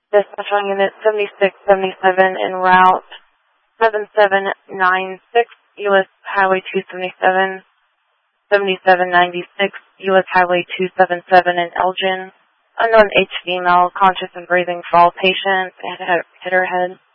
Dispatch unit 7677 en route 7796 U.S. Highway 277, 7796 U.S. Highway 277 in Elgin. Unknown H female, conscious and breathing for all patients, and hit her head.